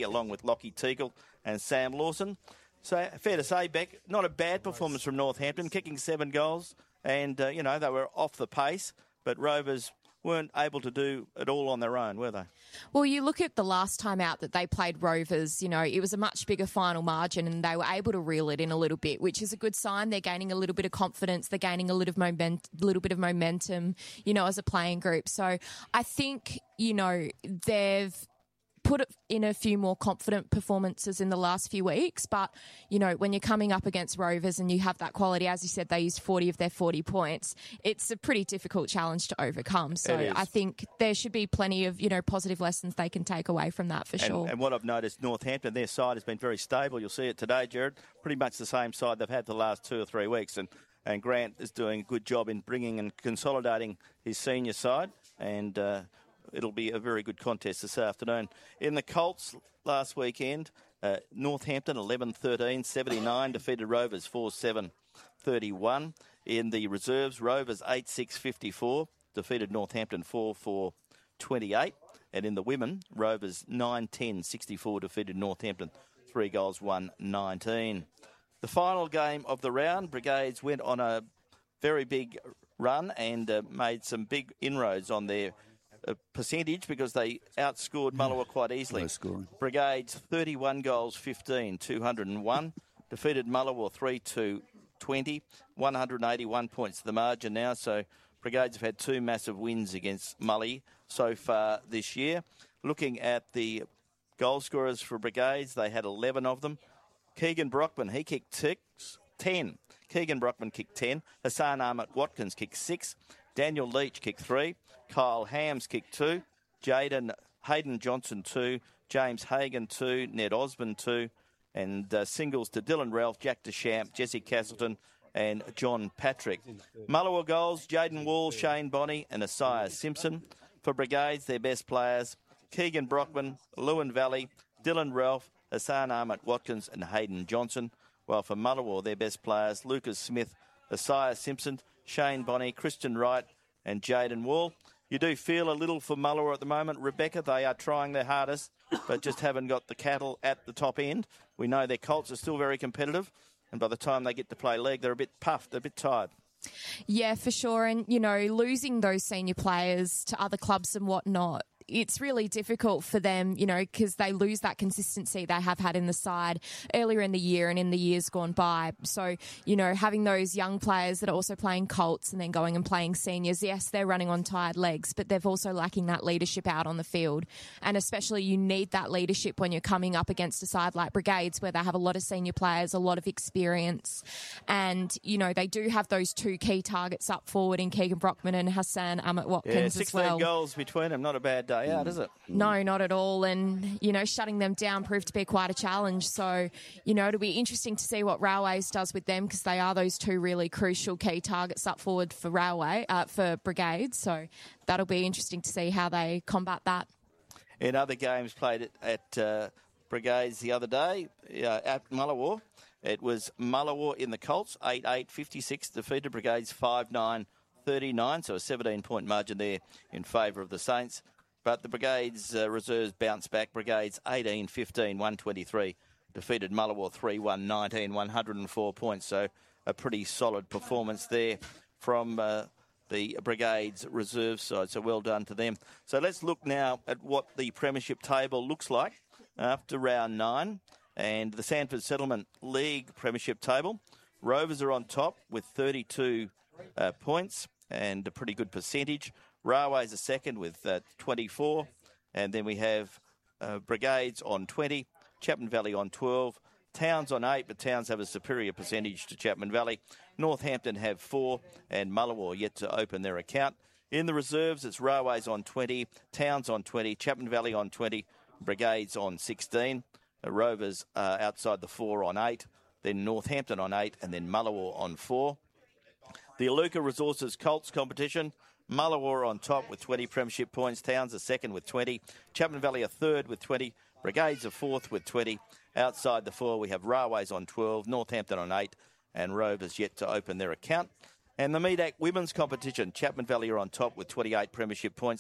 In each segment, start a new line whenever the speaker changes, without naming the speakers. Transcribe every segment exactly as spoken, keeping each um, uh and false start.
Beatty, along with Lockie Teagle and Sam Lawson. So fair to say, Beck, not a bad performance from Northampton, kicking seven goals. And, uh, you know, they were off the pace, but Rovers weren't able to do it all on their own, were they?
Well, you look at the last time out that they played Rovers, you know, it was a much bigger final margin and they were able to reel it in a little bit, which is a good sign. They're gaining a little bit of confidence. They're gaining a little, moment, little bit of momentum, you know, as a playing group. So I think, you know, they've put it in a few more confident performances in the last few weeks. But, you know, when you're coming up against Rovers and you have that quality, as you said, they used forty of their forty points, it's a pretty difficult challenge to overcome. So I think there should be plenty of, you know, positive lessons they can take away from that for
and,
sure.
And what I've noticed, Northampton, their side has been very stable. You'll see it today, Jared. Pretty much the same side they've had the last two or three weeks. And, and Grant is doing a good job in bringing and consolidating his senior side. And, uh, it'll be a very good contest this afternoon. In the Colts last weekend, uh, Northampton eleven thirteen seventy-nine defeated Rovers four seven thirty-one. In the reserves, Rovers eight six fifty-four defeated Northampton four four twenty-eight. And in the women, Rovers nine ten sixty-four defeated Northampton three goals one nineteen. The final game of the round, Brigades went on a very big run and uh, made some big inroads on their a percentage because they outscored Mullawa quite easily. Brigades thirty-one goals fifteen, two hundred one. Defeated Mullawa three two twenty, one hundred eighty-one points to the margin now. So Brigades have had two massive wins against Mully so far this year. Looking at the goal scorers for Brigades, they had eleven of them. Keegan Brockman, he kicked six, ten. Keegan Brockman kicked ten. Hassan Ahmed Watkins kicked six. Daniel Leach kicked three. Kyle Hams kicked two. Jaden Hayden Johnson two. James Hagan two. Ned Osborne two. And uh, singles to Dylan Ralph, Jack DeChamp, Jesse Castleton and John Patrick. Mullawa goals, Jaden Wall, Shane Bonney and Isaiah Simpson. For Brigades, their best players, Keegan Brockman, Lewin Valley, Dylan Ralph, Hassan Ahmed Watkins and Hayden Johnson. While for Mullawa, their best players, Lucas Smith, Isaiah Simpson, Shane Bonney, Christian Wright and Jaden Wall. You do feel a little for Mullawa at the moment, Rebecca. They are trying their hardest, but just haven't got the cattle at the top end. We know their Colts are still very competitive, and by the time they get to play leg, they're a bit puffed, they're a bit tired.
Yeah, for sure. And, you know, losing those senior players to other clubs and whatnot, it's really difficult for them, you know, because they lose that consistency they have had in the side earlier in the year and in the years gone by. So, you know, having those young players that are also playing Colts and then going and playing seniors, yes, they're running on tired legs, but they're also lacking that leadership out on the field. And especially you need that leadership when you're coming up against a side like Brigades where they have a lot of senior players, a lot of experience. And, you know, they do have those two key targets up forward in Keegan Brockman and Hassan Ahmed Watkins
yeah,
as well.
sixteen goals between them, not a bad day out, is it?
No, not at all. And, you know, shutting them down proved to be quite a challenge. So, you know, it'll be interesting to see what Railways does with them because they are those two really crucial key targets up forward for Railway, uh, for Brigade. So that'll be interesting to see how they combat that.
In other games played at, at uh, Brigades the other day, uh, at Mullawa, it was Mullawa in the Colts, eight eight fifty-six, defeated Brigades five nine thirty-nine, so a seventeen-point margin there in favour of the Saints. But the Brigades uh, reserves bounced back. Brigades eighteen fifteen, one twenty-three. Defeated Mullawa three one nineteen, one hundred four points. So a pretty solid performance there from uh, the Brigades reserve side. So well done to them. So let's look now at what the premiership table looks like after round nine. And the Sanford Settlement League premiership table. Rovers are on top with thirty-two uh, points and a pretty good percentage. Railways are second with uh, twenty-four. And then we have uh, Brigades on twenty, Chapman Valley on twelve, Towns on eight, but Towns have a superior percentage to Chapman Valley. Northampton have four, and Mullawa yet to open their account. In the reserves, it's Railways on twenty, Towns on twenty, Chapman Valley on twenty, Brigades on sixteen. The Rovers uh, outside the four on eight, then Northampton on eight, and then Mullawa on four. The Iluka Resources Colts competition, Mullawa on top with twenty premiership points. Towns are second with twenty. Chapman Valley are third with twenty. Brigades are fourth with twenty. Outside the four, we have Railways on twelve, Northampton on eight, and Rovers yet to open their account. And the Medak Women's competition, Chapman Valley are on top with twenty-eight premiership points.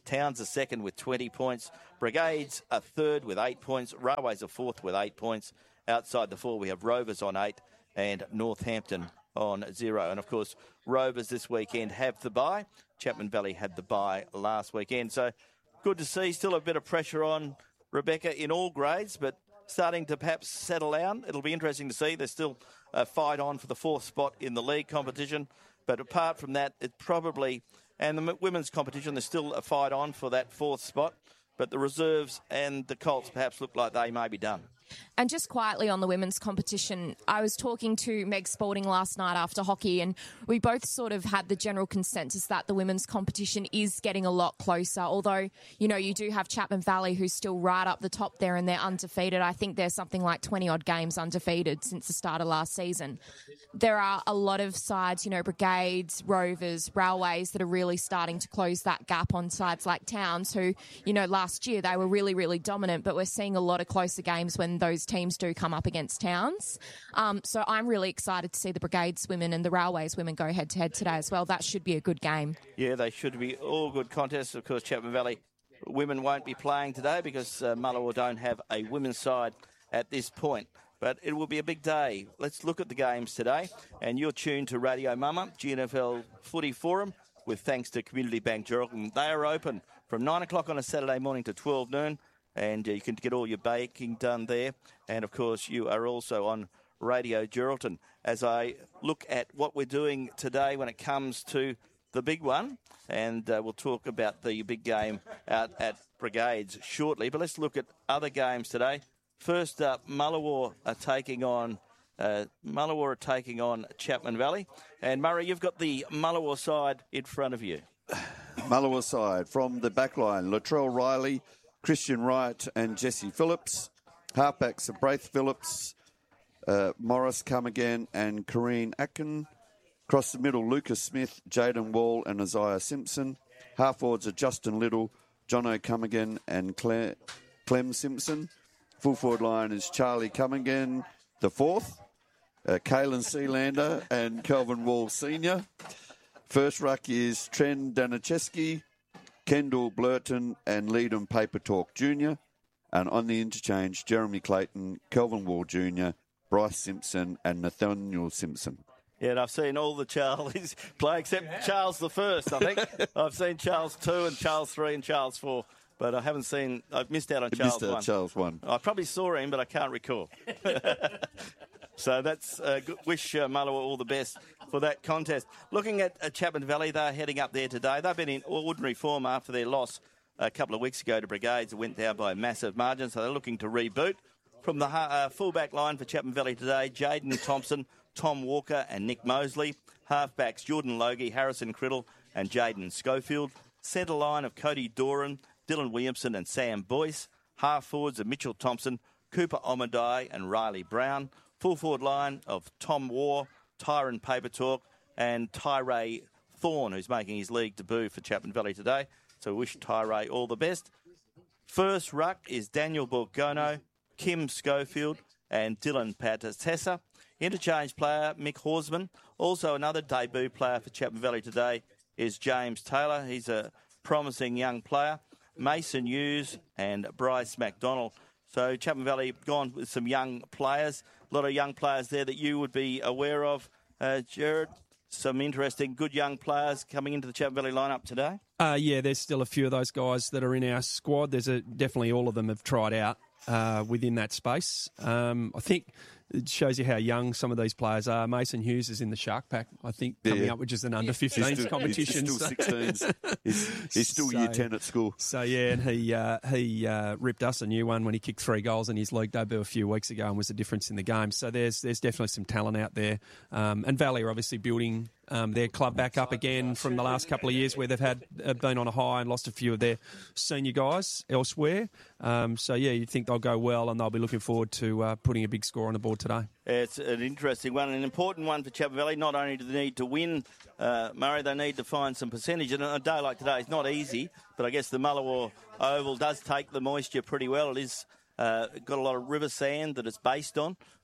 Towns are second with twenty points. Brigades are third with eight points. Railways are fourth with eight points. Outside the four, we have Rovers on eight and Northampton on zero. And, of course, Rovers this weekend have the bye. Chapman Valley had the bye last weekend. So good to see. Still a bit of pressure on Rebecca in all grades, but starting to perhaps settle down. It'll be interesting to see. There's still a fight on for the fourth spot in the league competition. But apart from that, it probably... And the women's competition, there's still a fight on for that fourth spot. But the reserves and the Colts perhaps look like they may be done.
And just quietly on the women's competition, I was talking to Meg Spalding last night after hockey, and we both sort of had the general consensus that the women's competition is getting a lot closer. Although, you know, you do have Chapman Valley who's still right up the top there and they're undefeated. I think there's something like twenty-odd games undefeated since the start of last season. There are a lot of sides, you know, Brigades, Rovers, Railways that are really starting to close that gap on sides like Towns who, you know, last year they were really, really dominant, but we're seeing a lot of closer games when those teams do come up against Towns. Um, so I'm really excited to see the Brigades women and the Railways women go head-to-head today as well. That should be a good game. Yeah, they should be all good contests. Of course, Chapman Valley women won't be playing today because uh, Mullawa don't have a women's side at this point. But it will be a big day. Let's look at the games today. And you're tuned to Radio Mama, G N F L Footy Forum, with thanks to Community Bank Geraldton. They are open from nine o'clock on a Saturday morning to twelve noon. And uh, you can get all your baking done there. And, of course, you are also on Radio Geraldton. As I look at what we're doing today when it comes to the big one, and uh, we'll talk about the big game out at Brigades shortly. But let's look at other games today. First up, Mullawa are taking on uh, Mullawa are taking on Chapman Valley. And, Murray, you've got the Mullawa side in front of you.
Mullawa side from the back line, Latrell Riley, Christian Wright and Jesse Phillips. Halfbacks are Braith Phillips, uh, Morris Cummigan and Corrine Atkin. Across the middle, Lucas Smith, Jaden Wall and Isaiah Simpson. Half-forwards are Justin Little, Jono Cummigan and Claire, Clem Simpson. Full forward line is Charlie Cummigan, the fourth, uh, Kalen Sealander and Kelvin Wall Senior. First ruck is Trent Danicheski, Kendall Blurton and Leadham Paper Talk Junior And on the interchange, Jeremy Clayton, Kelvin Wall Junior, Bryce Simpson and Nathaniel Simpson.
Yeah, and I've seen all the Charlies play except Charles the First, I think. I've seen Charles two and Charles three and Charles four, but I haven't seen, I've missed out on
you
Charles
missed out
one.
Charles one.
I probably saw him, but I can't recall. So that's uh, good. Wish uh, Mullawa all the best for that contest. Looking at uh, Chapman Valley, they're heading up there today. They've been in ordinary form after their loss a couple of weeks ago to Brigades. It went down by a massive margin, so they're looking to reboot. From the uh, full-back line for Chapman Valley today, Jaden Thompson, Tom Walker and Nick Mosley. Halfbacks, Jordan Logie, Harrison Criddle and Jaden Schofield. Centre line of Cody Doran, Dylan Williamson and Sam Boyce. Half-forwards of Mitchell Thompson, Cooper Omadai and Riley Brown. Full forward line of Tom War, Tyron Papertalk and Tyree Thorne, who's making his league debut for Chapman Valley today. So we wish Tyree all the best. First ruck is Daniel Borgono, Kim Schofield and Dylan Patatessa. Interchange player Mick Horsman. Also another debut player for Chapman Valley today is James Taylor. He's a promising young player. Mason Hughes and Bryce McDonald. So Chapman Valley gone with some young players. A lot of young players there that you would be aware of. Uh, Jared, some interesting, good young players coming into the Chapman Valley lineup today.
Uh, yeah, there's still a few of those guys that are in our squad. There's a, definitely all of them have tried out uh, within that space. Um, I think it shows you how young some of these players are. Mason Hughes is in the Shark Pack, I think, coming
yeah.
up, which is an under fifteens competition.
He's still sixteens. He's, he's still so, year ten at school.
So, yeah, and he uh, he uh, ripped us a new one when he kicked three goals in his league debut a few weeks ago and was the difference in the game. So there's there's definitely some talent out there. Um, and Valley are obviously building um, their club back up again from the last couple of years where they've had uh, been on a high and lost a few of their senior guys elsewhere. Um, so, yeah, you'd think they'll go well and they'll be looking forward to uh, putting a big score on the board today.
It's an interesting one, an important one for Chapman Valley. Not only do they need to win, uh, Murray, they need to find some percentage. And a day like today is not easy, but I guess the Mullawa Oval does take the moisture pretty well. It is uh, got a lot of river sand that it's based on,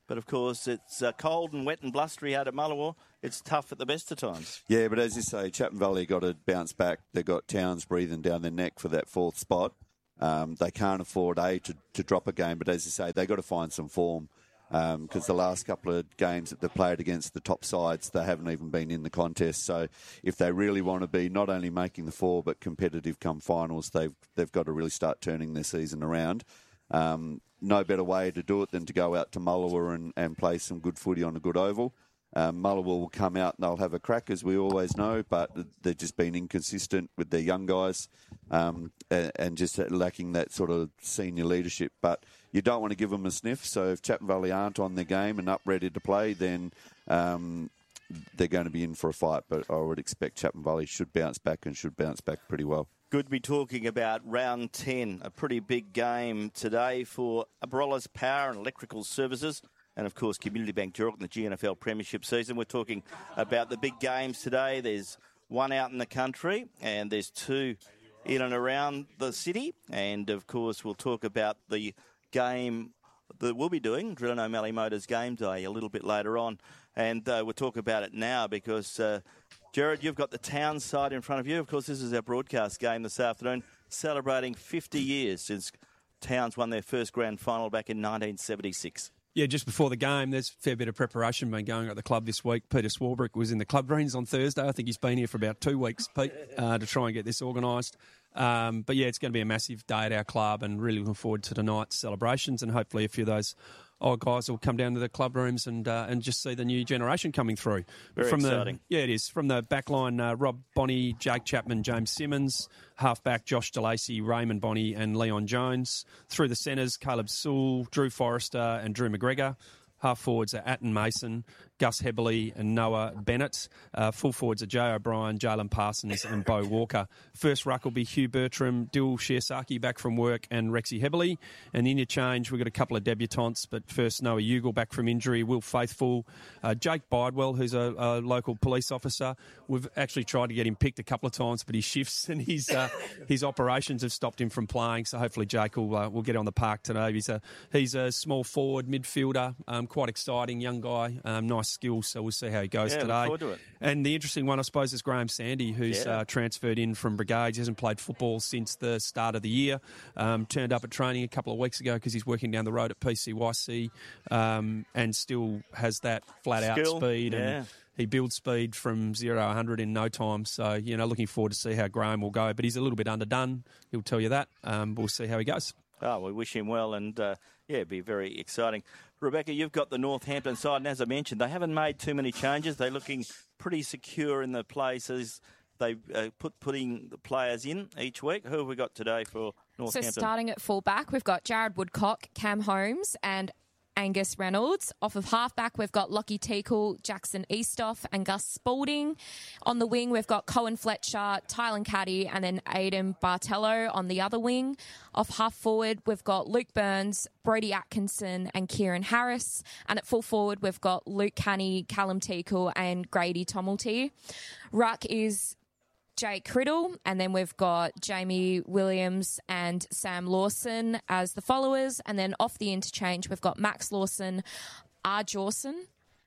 But, of course, it's uh, cold and wet and blustery out at Mullawa. It's tough at the best of times.
Yeah, but as you say, Chapman Valley got to bounce back. They've got Towns breathing down their neck for that fourth spot. Um, they can't afford, A, to, to drop a game. But as you say, they've got to find some form because um, the last couple of games that they've played against the top sides, they haven't even been in the contest. So if they really want to be not only making the four but competitive come finals, they've, they've got to really start turning their season around. Um, no better way to do it than to go out to Mullawa and, and play some good footy on a good oval. Um, Mullawa will come out and they'll have a crack, as we always know, but they've just been inconsistent with their young guys um, and, and just lacking that sort of senior leadership. But you don't want to give them a sniff, so if Chapman Valley aren't on their game and up ready to play, then um, they're going to be in for a fight. But I would expect Chapman Valley should bounce back and should bounce back pretty well.
Good to be talking about round ten, a pretty big game today for Aberolla's Power and Electrical Services and, of course, Community Bank Geraldton, the G N F L Premiership season. We're talking about the big games today. There's one out in the country and there's two in and around the city. And, of course, we'll talk about the game that we'll be doing, Drill and O'Malley Motors Game Day, a little bit later on. And uh, we'll talk about it now because... Uh, Jared, you've got the Towns side in front of you. Of course, this is our broadcast game this afternoon, celebrating fifty years since Towns won their first grand final back in nineteen seventy-six.
Yeah, just before the game, there's a fair bit of preparation been going at the club this week. Peter Swarbrick was in the club greens on Thursday. I think he's been here for about two weeks, Pete, uh, to try and get this organised. Um, but, yeah, it's going to be a massive day at our club and really looking forward to tonight's celebrations and hopefully a few of those old guys will come down to the club rooms and uh, and just see the new generation coming through.
Very
From
exciting.
The, yeah, it is. From the back line, uh, Rob Bonney, Jake Chapman, James Simmons. Halfback, Josh DeLacy, Raymond Bonney and Leon Jones. Through the centres, Caleb Sewell, Drew Forrester and Drew McGregor. Half forwards are Atten Mason, Gus Heberley and Noah Bennett. Uh, full forwards are Jay O'Brien, Jalen Parsons and Bo Walker. First ruck will be Hugh Bertram, Dill Shiosaki back from work and Rexy Heberley. And the interchange, we've got a couple of debutants, but first Noah Ugle back from injury, Will Faithful, uh, Jake Bidewell, who's a, a local police officer. We've actually tried to get him picked a couple of times, but his shifts and his uh, his operations have stopped him from playing. So hopefully Jake will uh, will get on the park today. He's a he's a small forward midfielder, um, quite exciting young guy, um, nice skills. So we'll see how he goes
yeah,
today.
Look forward to it.
And the interesting one, I suppose, is Graham Sandy, who's
yeah.
uh, transferred in from Brigades. He hasn't played football since the start of the year. Um, turned up at training a couple of weeks ago because he's working down the road at P C Y C um, and still has that flat-out
Skill.
speed.
Yeah.
And he builds speed from zero to one hundred in no time. So, you know, looking forward to see how Graham will go. But he's a little bit underdone. He'll tell you that. Um, we'll see how he goes.
Oh, we wish him well and, uh, yeah, it'd be very exciting. Rebecca, you've got the Northampton side, and as I mentioned, they haven't made too many changes. They're looking pretty secure in the places they uh, put putting the players in each week. Who have we got today for Northampton?
So starting at fullback, we've got Jared Woodcock, Cam Holmes and Angus Reynolds. Off of halfback, we've got Lockie Teakle, Jackson Eastoff and Gus Spalding. On the wing, we've got Cohen Fletcher, Tylan Caddy and then Aidan Bartello on the other wing. Off half forward, we've got Luke Burns, Brody Atkinson and Kieran Harris. And at full forward, we've got Luke Canny, Callum Teakle and Grady Tommelty. Ruck is Jake Criddle, and then we've got Jamie Williams and Sam Lawson as the followers, and then off the interchange we've got Max Lawson, R. Jawson,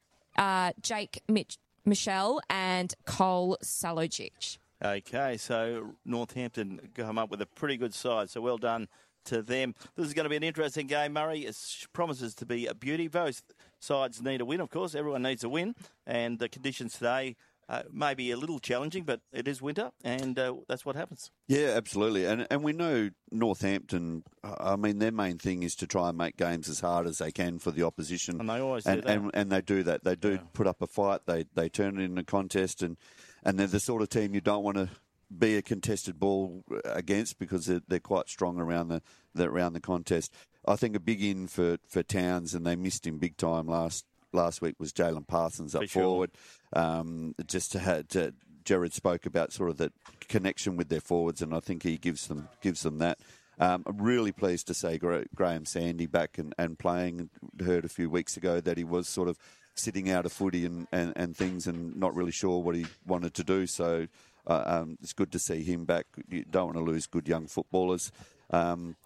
uh, Jake Mitch- Michelle and Cole Salojic.
Okay, so Northampton come up with a pretty good side, so well done to them. This is going to be an interesting game, Murray. It promises to be a beauty. Both sides need a win, of course. Everyone needs a win, and the conditions today Uh, maybe a little challenging, but it is winter, and uh, that's what happens.
Yeah, absolutely. And and we know Northampton, I mean, their main thing is to try and make games as hard as they can for the opposition.
And they always
and,
do that.
And, and they do that. They do yeah. put up a fight. They they turn it into a contest, and, and they're the sort of team you don't want to be a contested ball against because they're, they're quite strong around the, the around the contest. I think a big in for, for Towns, and they missed him big time last last week, was Jalen Parsons up
sure.
forward. Um, just to have to, Jared spoke about sort of that connection with their forwards, and I think he gives them gives them that. Um, I'm really pleased to say Graham Sandy back and, and playing. Heard a few weeks ago that he was sort of sitting out of footy and, and, and things and not really sure what he wanted to do. So uh, um, it's good to see him back. You don't want to lose good young footballers. Um,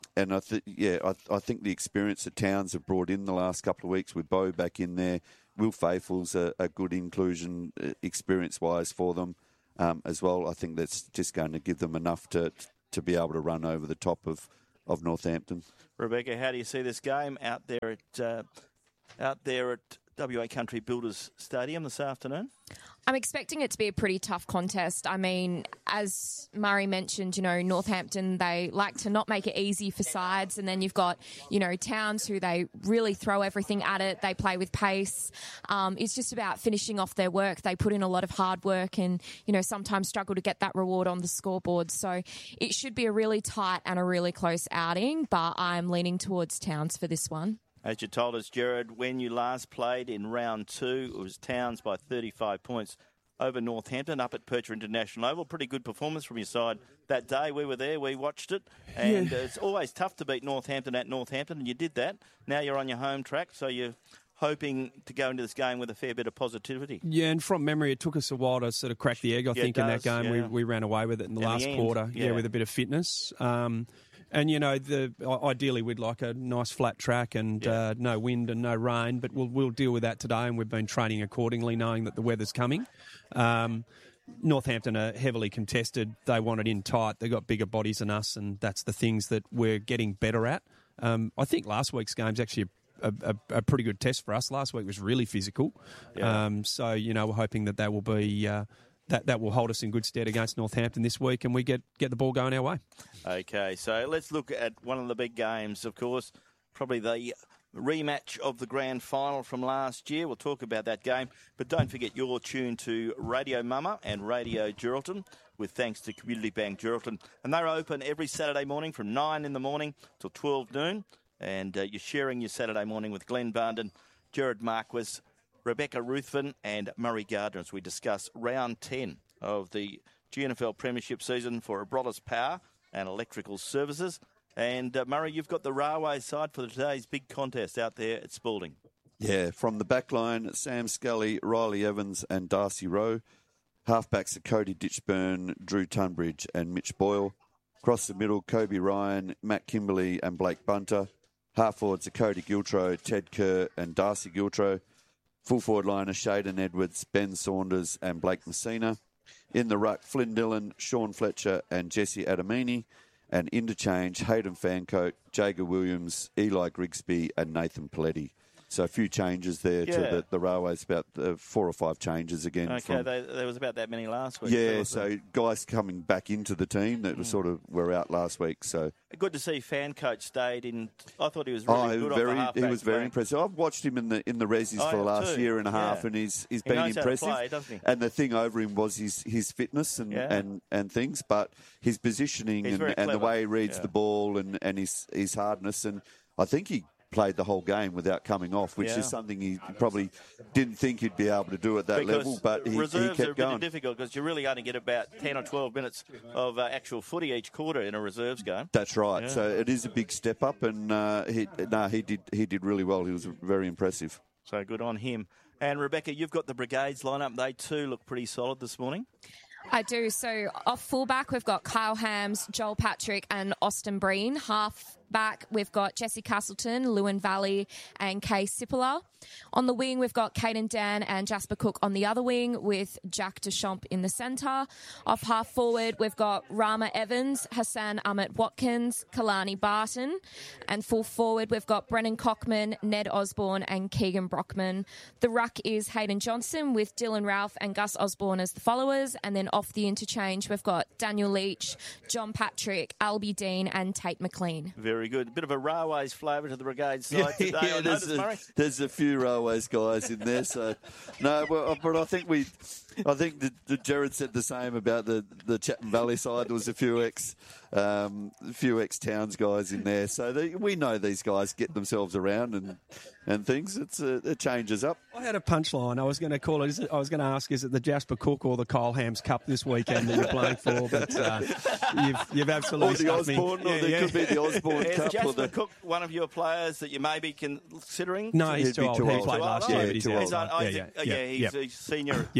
and I think, yeah, I, I think the experience that Towns have brought in the last couple of weeks with Bo back in there, Will Faithful's a, a good inclusion uh, experience-wise for them um, as well. I think that's just going to give them enough to to be able to run over the top of, of Northampton.
Rebecca, how do you see this game out there at uh, out there at W A Country Builders Stadium this afternoon?
I'm expecting it to be a pretty tough contest. I mean, as Murray mentioned, you know, Northampton, they like to not make it easy for sides. And then you've got, you know, Towns who they really throw everything at it. They play with pace. Um, it's just about finishing off their work. They put in a lot of hard work and, you know, sometimes struggle to get that reward on the scoreboard. So it should be a really tight and a really close outing, but I'm leaning towards Towns for this one.
As you told us, Jared, when you last played in round two, it was Towns by thirty-five points over Northampton up at Percher International Oval. Pretty good performance from your side that day. We were there, we watched it, and yeah. uh, it's always tough to beat Northampton at Northampton, and you did that. Now you're on your home track, so you're hoping to go into this game with a fair bit of positivity.
Yeah, and from memory, it took us a while to sort of crack the egg, I
yeah,
think, in that game.
Yeah.
We, we ran away with it in the
in
last
the
quarter,
yeah.
yeah, with a bit of fitness. Um, And, you know, the ideally we'd like a nice flat track and yeah. uh, no wind and no rain, but we'll we'll deal with that today, and we've been training accordingly, knowing that the weather's coming. Um, Northampton are heavily contested. They want it in tight. They've got bigger bodies than us, and that's the things that we're getting better at. Um, I think last week's game's actually a, a, a pretty good test for us. Last week was really physical. Yeah. Um, so, you know, we're hoping that that will be... Uh, That, that will hold us in good stead against Northampton this week, and we get, get the ball going our way.
Okay, so let's look at one of the big games, of course, probably the rematch of the grand final from last year. We'll talk about that game, but don't forget you're tuned to Radio Mama and Radio Geraldton, with thanks to Community Bank Geraldton. And they're open every Saturday morning from nine in the morning till twelve noon, and uh, you're sharing your Saturday morning with Glenn Barnden, Jared Marquis, Rebecca Ruthven and Murray Gardner as we discuss round ten of the G N F L Premiership season for Abrolhos Power and Electrical Services. And uh, Murray, you've got the railway side for today's big contest out there at Spalding.
Yeah, from the back line, Sam Scully, Riley Evans and Darcy Rowe. Halfbacks are Cody Ditchburn, Drew Tunbridge and Mitch Boyle. Across the middle, Kobe Ryan, Matt Kimberley and Blake Bunter. Half forwards are Cody Giltro, Ted Kerr and Darcy Giltro. Full forward line are Shaden Edwards, Ben Saunders and Blake Messina. In the ruck, Flynn Dillon, Sean Fletcher and Jesse Adamini. And interchange, Hayden Fancote, Jager Williams, Eli Grigsby and Nathan Paletti. So a few changes there yeah. to the, the Railways, about uh, four or five changes again.
Okay,
from,
they, there was about that many last week.
Yeah, so guys coming back into the team that mm. were sort of were out last week. So
good to see Fancote stayed in. I thought he was really
oh,
good
very,
on the halfback.
He was very
play.
impressive. I've watched him in the in the Resis
oh,
for the last
too.
year and a half,
yeah.
and he's he's
he
been
knows
impressive.
How to play, doesn't he?
And the thing over him was his his fitness and
yeah.
and, and things, but his positioning
and,
and the way he reads
yeah.
the ball and, and his his hardness, and I think he played the whole game without coming off, which
yeah.
is something he probably didn't think he'd be able to do at that
because
level, but he,
reserves
he kept
are a
going.
bit difficult because you really only get about ten or twelve minutes of uh, actual footy each quarter in a reserves game.
That's right.
Yeah.
So it is a big step up, and uh, he no, he did he did really well. He was very impressive.
So good on him. And Rebecca, you've got the Brigades lineup. They too look pretty solid this morning.
I do. So off fullback, we've got Kyle Hams, Joel Patrick and Austin Breen. Half back, we've got Jesse Castleton, Lewin Valley and Kay Sipola. On the wing, we've got Caden Dan and Jasper Cook on the other wing with Jack Deschamps in the centre. Off half forward, we've got Rama Evans, Hassan Ahmed Watkins, Kalani Barton. And full forward, we've got Brennan Cockman, Ned Osborne and Keegan Brockman. The ruck is Hayden Johnson with Dylan Ralph and Gus Osborne as the followers. And then off the interchange, we've got Daniel Leach, John Patrick, Albie Dean and Tate McLean.
Very good. A bit of a Railways flavour to the Brigade side today.
yeah,
I
there's,
noticed,
a, there's a few Railways guys in there. So no, well, but I think we, I think the, the Jared said the same about the, the Chatham Valley side. There was a few ex, um, a few ex Towns guys in there. So they, we know these guys get themselves around and and things. It's uh, it changes up.
I had a punchline. I was going to call it. Is it I was going to ask, is it the Jasper Cook or the Kyle Hams Cup this weekend that you're playing for? But uh, you've you've absolutely
or the Osborne,
me.
or
Yeah,
there
yeah.
could be the Osborne
Is
Cup.
Jasper
or the,
Cook one of your players that you may be considering?
No, he's
He'd
too
be
old.
too
He
old.
played
Too
last
old.
year,
Yeah,
but he's
too
out.
old.
on, oh,
Yeah,
he's
yeah,
a-
yeah,
yeah, he's
yep.
a senior.
Yep,
He's
yep.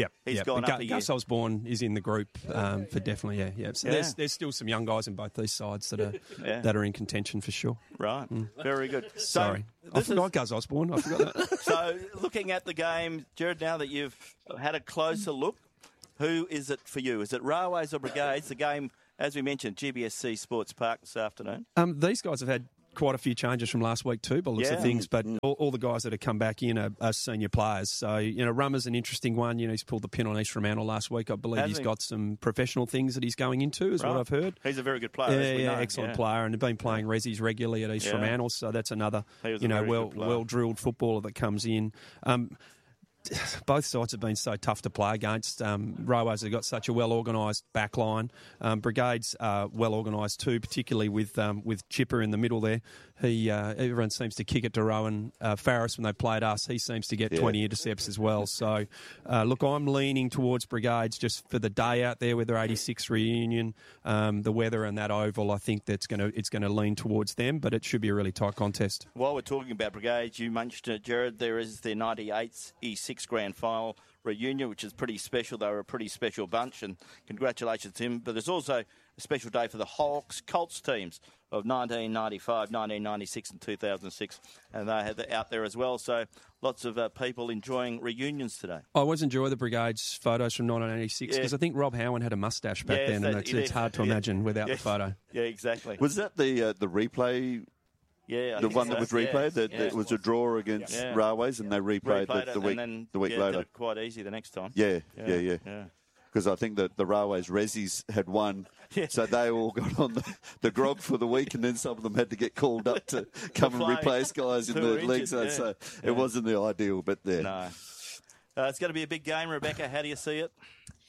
gone
Gu-
up a
Gus
year.
Osborne is in the group um, for definitely, yeah, yeah. So
Yeah.
there's there's still some young guys in both these sides that are
Yeah.
that are in contention for sure.
Right, very good. So,
Sorry, I
this
forgot
is-
Gus Osborne. I forgot that.
So, looking at the game, Jared, now that you've had a closer look, who is it for you? Is it Railways or Brigades? The game, as we mentioned, G B S C Sports Park this afternoon.
Um, these guys have had quite a few changes from last week too, by the looks
Yeah.
of things. But all, all the guys that have come back in are, are senior players. So, you know, Rummer's an interesting one. You know, he's pulled the pin on East Fremantle last week. I believe
Has
he's
he?
got some professional things that he's going into, is
Right.
what I've heard.
He's a very good player.
Yeah,
as we
yeah,
know.
excellent
Yeah.
player, and they've been playing resis regularly at East
Yeah.
Fremantle, so that's another,
He was a
you know,
very
well
good player.
well drilled footballer that comes in. Um, both sides have been so tough to play against. Um, Railways have got such a well organised back line. Um, Brigades are well organised too, particularly with um, with Chipper in the middle there. He uh, everyone seems to kick it to Rowan uh, Farris when they played us. He seems to get
Yeah.
twenty intercepts as well. So, uh, look, I'm leaning towards Brigades just for the day out there with their eighty-six reunion, um, the weather and that oval. I think that's going to it's going to lean towards them, but it should be a really tight contest.
While we're talking about Brigades, you mentioned it, Jared, there is their ninety-eight E six grand final reunion, which is pretty special. They were a pretty special bunch, and congratulations to him. But there's also a special day for the Hawks Colts teams of nineteen ninety-five, nineteen ninety-six and two thousand six, and they had that out there as well. So lots of uh, people enjoying reunions today.
I always enjoy the Brigades photos from nineteen eighty-six because
Yeah.
I think Rob Howan had a mustache back
Yes,
then, and
that-
it's,
it
it's
is.
hard to
Yeah.
imagine without
Yeah.
the photo.
Yeah, exactly.
Was that the uh, the replay?
Yeah, I
The
think
one
so.
that was
Yeah.
replayed, that,
Yeah.
that was a draw against
Yeah.
Railways, and they replayed,
Replayed
it
it
the week
and then
the week
yeah,
later.
did it quite easy the next time.
Yeah, yeah, yeah.
yeah.
Because I think that the Railways Resis had won,
Yeah.
so they all got on the, the grog for the week, and then some of them had to get called up to come and
play.
replace guys in
Who
the
were
league
injured,
zone.
yeah.
So
Yeah.
it wasn't the ideal, but there.
No. Uh, it's going to be a big game, Rebecca. How do you see it?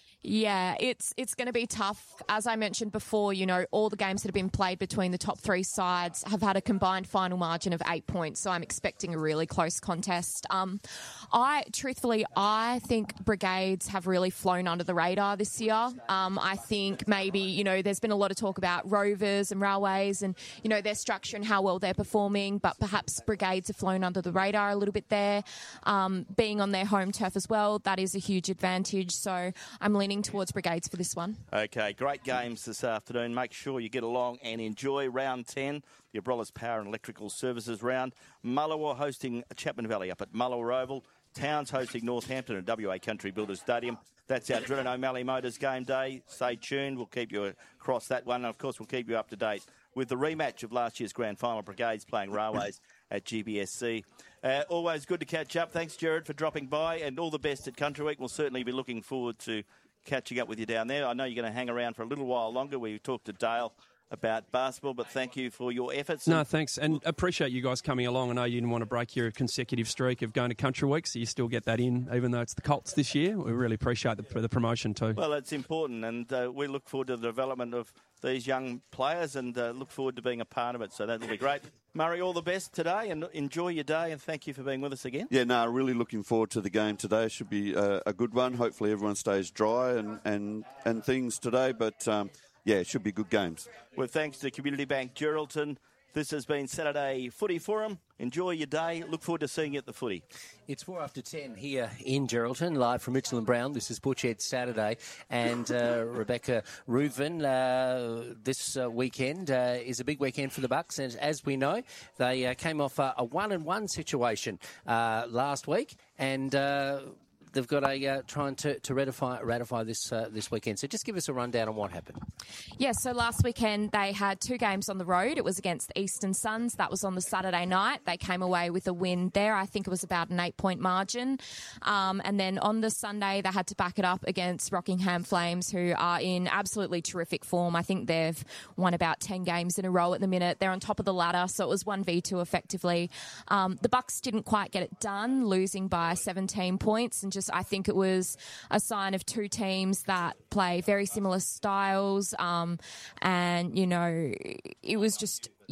Yeah, it's it's going to be tough. As I mentioned before, you know, all the games that have been played between the top three sides have had a combined final margin of eight points, so I'm expecting a really close contest. Um, I, truthfully, I think Brigades have really flown under the radar this year. Um, I think maybe, you know, there's been a lot of talk about Rovers and Railways and, you know, their structure and how well they're performing, but perhaps Brigades have flown under the radar a little bit there. Um, being on their home turf as well, that is a huge advantage, so I'm leaning towards Brigades for this one.
Okay, great games this afternoon. Make sure you get along and enjoy round ten, the Abrolhos Power and Electrical Services round. Mullawa hosting Chapman Valley up at Mullawa Oval. Towns hosting Northampton at W A Country Builders Stadium. That's our Drilling O'Malley Motors game day. Stay tuned. We'll keep you across that one. And, of course, we'll keep you up to date with the rematch of last year's grand final, Brigades playing Railways at G B S C. Uh, always good to catch up. Thanks, Jared, for dropping by, and all the best at Country Week. We'll certainly be looking forward to catching up with you down there. I know you're going to hang around for a little while longer. We talked to Dale about basketball, but thank you for your efforts.
No, thanks, and appreciate you guys coming along. I know you didn't want to break your consecutive streak of going to Country Week, so you still get that in, even though it's the Colts this year. We really appreciate the, the promotion too.
Well, it's important, and uh, we look forward to the development of these young players and uh, look forward to being a part of it, so that'll be great. Murray, all the best today, and enjoy your day, and thank you for being with us again.
Yeah, no, really looking forward to the game today. Should be uh, a good one. Hopefully everyone stays dry and, and, and things today, but um, yeah, it should be good games.
With thanks to Community Bank Geraldton, this has been Saturday Footy Forum. Enjoy your day. Look forward to seeing you at the footy.
It's four after ten here in Geraldton, live from Mitchell and Brown. This is Butchhead Saturday, and uh, Rebecca Reuven. Uh, this uh, weekend uh, is a big weekend for the Bucks, and as we know, they uh, came off uh, a one and one situation uh, last week, and Uh, they've got a uh, trying to, to ratify ratify this uh, this weekend. So just give us a rundown on what happened.
Yeah, so last weekend they had two games on the road. It was against the Eastern Suns. That was on the Saturday night. They came away with a win there. I think it was about an eight-point margin. Um, and then on the Sunday, they had to back it up against Rockingham Flames, who are in absolutely terrific form. I think they've won about ten games in a row at the minute. They're on top of the ladder, so it was one v two effectively. Um, the Bucks didn't quite get it done, losing by seventeen points, and just I think it was a sign of two teams that play very similar styles. Um, and, you know, it was just, yeah,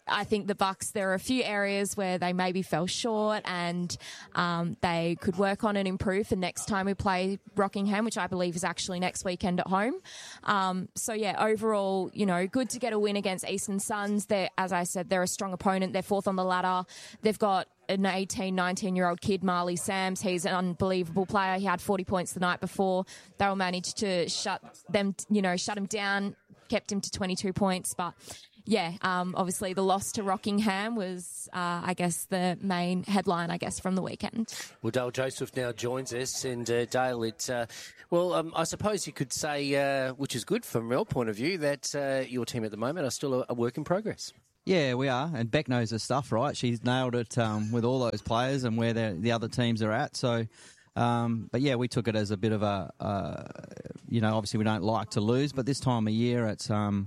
I think the Bucks, there are a few areas where they maybe fell short and um, they could work on and improve for next time we play Rockingham, which I believe is actually next weekend at home. Um, so, yeah, overall, you know, good to get a win against Eastern Suns. They're, as I said, they're a strong opponent. They're fourth on the ladder. They've got an eighteen, nineteen-year-old kid, Marley Sams. He's an unbelievable player. He had forty points the night before. They all managed to shut them, you know, shut him down, kept him to twenty-two points. But, yeah, um, obviously the loss to Rockingham was, uh, I guess, the main headline, I guess, from the weekend.
Well, Dale Joseph now joins us. And, uh, Dale, it, uh, well, um, I suppose you could say, uh, which is good from your point of view, that uh, your team at the moment are still a, a work in progress.
Yeah, we are, and Beck knows her stuff, right? She's nailed it um, with all those players and where the other teams are at. So, um, but yeah, we took it as a bit of a, uh, you know, obviously we don't like to lose, but this time of year, it's um,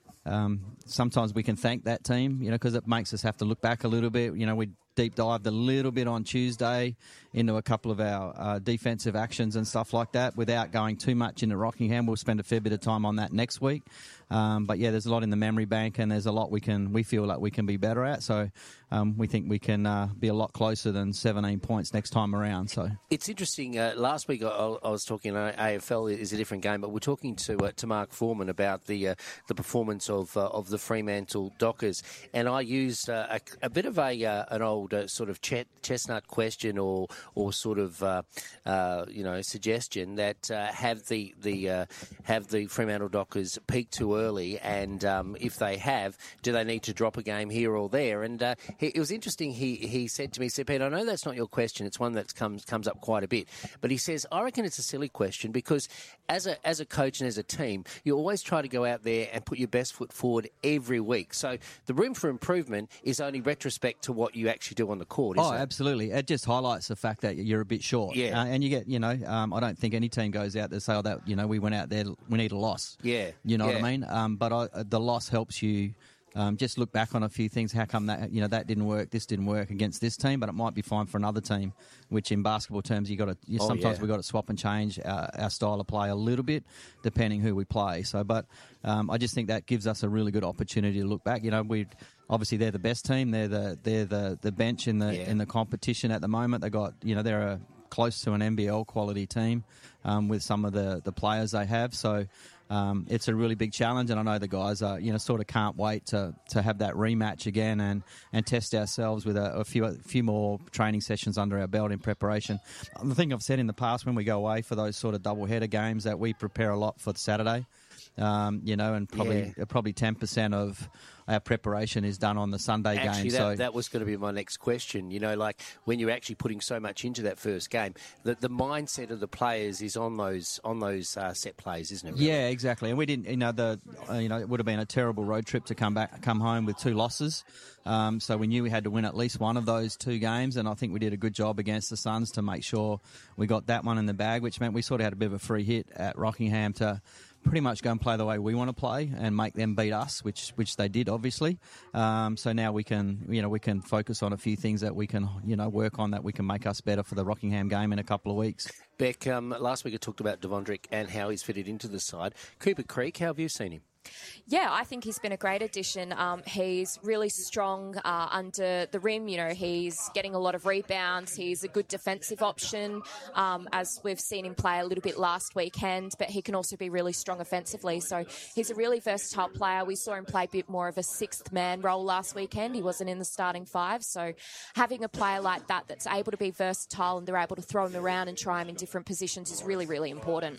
um, sometimes we can thank that team, you know, because it makes us have to look back a little bit. You know, we deep dived a little bit on Tuesday into a couple of our uh, defensive actions and stuff like that without going too much into Rockingham. We'll spend a fair bit of time on that next week. Um, but yeah, there's a lot in the memory bank, and there's a lot we can we feel like we can be better at. So um, we think we can uh, be a lot closer than seventeen points next time around. So
it's interesting. Uh, last week I, I was talking. Uh, A F L is a different game, but we're talking to uh, to Mark Foreman about the uh, the performance of uh, of the Fremantle Dockers, and I used uh, a, a bit of a uh, an old uh, sort of ch- chestnut question or or sort of uh, uh, you know suggestion that uh, have the the uh, have the Fremantle Dockers peak too early. Early, and um, if they have, do they need to drop a game here or there? And uh, he, it was interesting. He he said to me, he said, Peter, I know that's not your question. It's one that comes comes up quite a bit. But he says, I reckon it's a silly question because as a as a coach and as a team, you always try to go out there and put your best foot forward every week. So the room for improvement is only retrospect to what you actually do on the court. Isn't
oh,
it?
absolutely. It just highlights the fact that you're a bit short.
Yeah,
uh, and you get, you know, um, I don't think any team goes out there and say, oh, that you know, we went out there, we need a loss.
Yeah,
you know
yeah.
what I mean. Um, but I, the loss helps you um, just look back on a few things. How come that you know that didn't work? This didn't work against this team, but it might be fine for another team. Which in basketball terms, you got to you,
oh,
sometimes
yeah.
we got to swap and change our, our style of play a little bit depending who we play. So, but um, I just think that gives us a really good opportunity to look back. You know, we obviously they're the best team. They're the they're the, the bench in the
yeah.
in the competition at the moment. They got you know they're a close to an N B L quality team um, with some of the the players they have. So. Um, it's a really big challenge, and I know the guys are, you know, sort of can't wait to, to have that rematch again and, and test ourselves with a, a few a few more training sessions under our belt in preparation. The thing I've said in the past when we go away for those sort of double-header games that we prepare a lot for Saturday, um, you know, and probably
yeah.
probably ten percent of our preparation is done on the Sunday
actually,
game.
That,
so
that was going to be my next question. You know, like when you're actually putting so much into that first game, the, the mindset of the players is on those on those uh, set plays, isn't it? Really?
Yeah, exactly. And we didn't, you know, the uh, you know it would have been a terrible road trip to come back, come home with two losses. Um, so we knew we had to win at least one of those two games, and I think we did a good job against the Suns to make sure we got that one in the bag, which meant we sort of had a bit of a free hit at Rockingham to pretty much go and play the way we want to play and make them beat us, which which they did, obviously. Um, so now we can, you know, we can focus on a few things that we can, you know, work on that we can make us better for the Rockingham game in a couple of weeks.
Beck, um, last week I talked about Devondrick and how he's fitted into the side. Cooper Creek, how have you seen him?
Yeah, I think he's been a great addition. Um, he's really strong uh, under the rim. You know, he's getting a lot of rebounds. He's a good defensive option, um, as we've seen him play a little bit last weekend, but he can also be really strong offensively. So he's a really versatile player. We saw him play a bit more of a sixth man role last weekend. He wasn't in the starting five. So having a player like that that's able to be versatile and they're able to throw him around and try him in different positions is really, really important.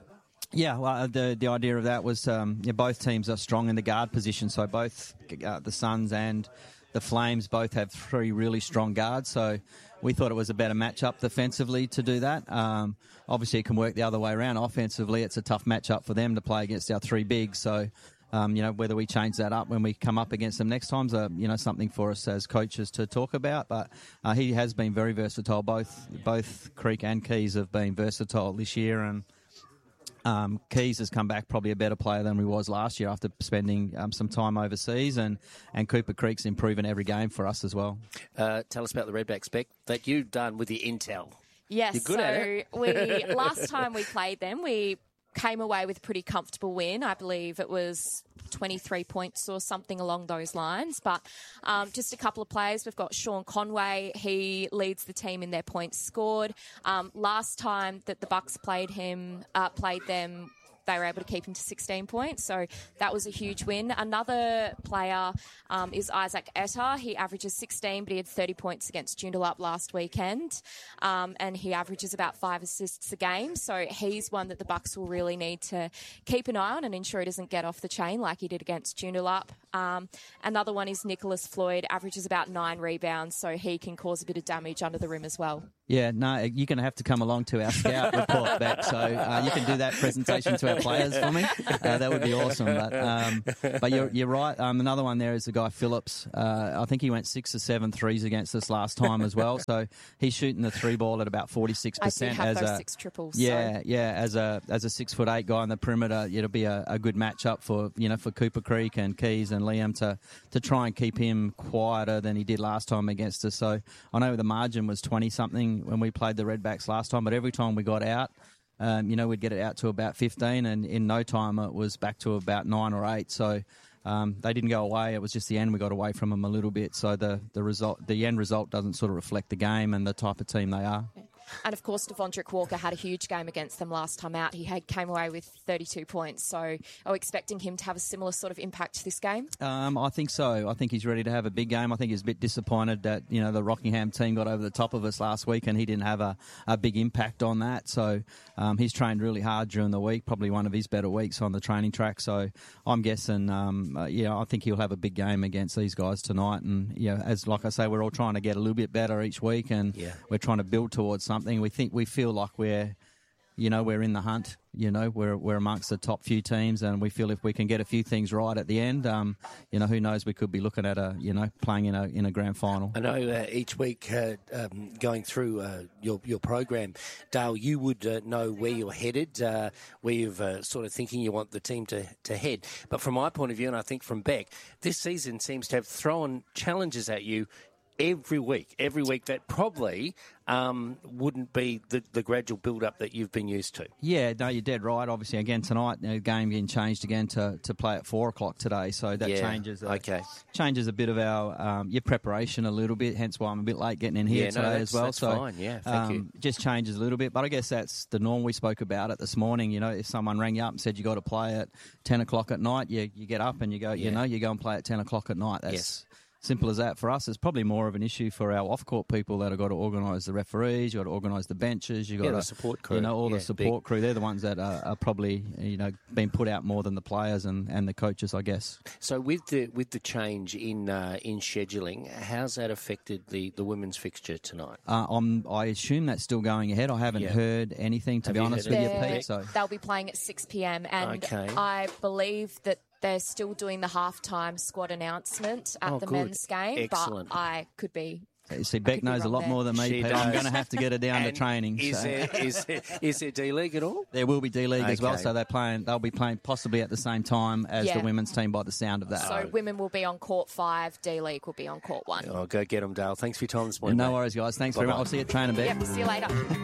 Yeah, well, the the idea of that was um, yeah, both teams are strong in the guard position. So both uh, the Suns and the Flames both have three really strong guards. So we thought it was a better matchup defensively to do that. Um, obviously, it can work the other way around. Offensively, it's a tough matchup for them to play against our three bigs. So, um, you know, whether we change that up when we come up against them next time's uh, you know something for us as coaches to talk about. But uh, he has been very versatile. Both both Creek and Keys have been versatile this year, and Um, Keys has come back probably a better player than he was last year after spending um, some time overseas, and, and Cooper Creek's improving every game for us as well.
Uh, tell us about the Redbacks, Beck, that you've done with the intel.
Yes,
You're good
so
at it.
we last time we played them, we came away with a pretty comfortable win. I believe it was twenty-three points or something along those lines. But um, just a couple of players. We've got Sean Conway. He leads the team in their points scored. Um, last time that the Bucks played him, uh, played them, they were able to keep him to sixteen points, so that was a huge win. Another player um, is Isaac Etta. He averages sixteen, but he had thirty points against Joondalup last weekend, um, and he averages about five assists a game, so he's one that the Bucks will really need to keep an eye on and ensure he doesn't get off the chain like he did against Joondalup. Um, another one is Nicholas Floyd, averages about nine rebounds, so he can cause a bit of damage under the rim as well.
Yeah, no, you're going to have to come along to our scout report back, so uh, you can do that presentation to our players for me. Uh, that would be awesome. But um, but you're you're right. Um, another one there is the guy Phillips. Uh, I think he went six or seven threes against us last time as well. So he's shooting the three ball at about forty-six percent.
I do have
as
those
a,
six triples.
Yeah,
so.
yeah. As a as a six foot eight guy on the perimeter, it'll be a, a good matchup for you know for Cooper Creek and Keys and Liam to to try and keep him quieter than he did last time against us. So I know the margin was twenty something when we played the Redbacks last time, but every time we got out, um, you know, we'd get it out to about fifteen, and in no time it was back to about nine or eight. So um, they didn't go away. It was just the end we got away from them a little bit. So the the result, the end result, doesn't sort of reflect the game and the type of team they are.
And, of course, Devondrick Walker had a huge game against them last time out. He had, came away with thirty-two points. So are we expecting him to have a similar sort of impact this game?
Um, I think so. I think he's ready to have a big game. I think he's a bit disappointed that, you know, the Rockingham team got over the top of us last week and he didn't have a, a big impact on that. So um, he's trained really hard during the week, probably one of his better weeks on the training track. So I'm guessing, um, uh, yeah, I think he'll have a big game against these guys tonight. And, yeah, as like I say, we're all trying to get a little bit better each week and
yeah.
we're trying to build towards something. We think we feel like we're, you know, we're in the hunt. You know, we're we're amongst the top few teams, and we feel if we can get a few things right at the end, um, you know, who knows, we could be looking at a, you know, playing in a in a grand final.
I know uh, each week uh, um, going through uh, your your program, Dale, you would uh, know where you're headed, uh, where you've uh, sort of thinking you want the team to, to head. But from my point of view, and I think from Beck, this season seems to have thrown challenges at you every week, every week that probably um, wouldn't be the, the gradual build-up that you've been used to.
Yeah, no, you're dead right. Obviously, again, tonight, the game getting changed again to, to play at four o'clock today, so that
yeah,
changes uh,
okay.
changes a bit of our um, your preparation a little bit, hence why I'm a bit late getting in here
yeah,
today
no,
as well.
That's
so
fine, yeah, thank
um,
you.
Just changes a little bit, but I guess that's the norm. We spoke about it this morning. You know, if someone rang you up and said you got to play at ten o'clock at night, you, you get up and you go,
yeah.
you know, you go and play at ten o'clock at night. That's
yes.
simple as that. For us, it's probably more of an issue for our off-court people that have got to organise the referees, you've got to organise the benches, you've got
yeah,
to,
the support crew.
you know, all
yeah,
the support
big.
crew. They're the ones that are, are probably, you know, being put out more than the players and, and the coaches, I guess.
So with the with the change in uh, in scheduling, how's that affected the, the women's fixture tonight?
Uh, I'm, I assume that's still going ahead. I haven't
yeah.
heard anything, to
Have
be
you
honest
heard
with you,
They're-
Pete. So
They'll be playing at six p.m. and
Okay.
I believe that they're still doing the halftime squad announcement at
Oh,
the
good.
men's game,
Excellent.
but I could be...
you see, Beck
could be
knows a
wrong
lot
there.
more than me,
She
Pete. I'm
does.
going to have to get her down to
And
training.
Is,
so.
there, is, there, is there D-League at all?
There will be D-League as well,
Okay.
so they're playing. They'll be playing possibly at the same time as
Yeah.
the women's team by the sound of that.
So women will be on court five, D-League will be on court one.
Oh, go get them, Dale. Thanks for your time this morning.
no
mate.
worries, guys. Thanks very
Bye-bye.
much. I'll see you at training, Beck.
Yep, see you later.